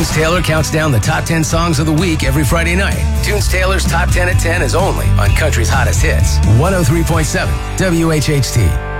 Tunes Taylor counts down the top 10 songs of the week every Friday night. Tunes Taylor's Top 10 at 10 is only on Country's Hottest Hits. 103.7 WHHT.